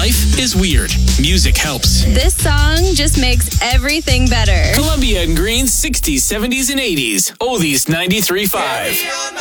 Life is weird. Music helps. This song just makes everything better. Columbia and Green's 60s, 70s, and 80s. Oldies 93.5.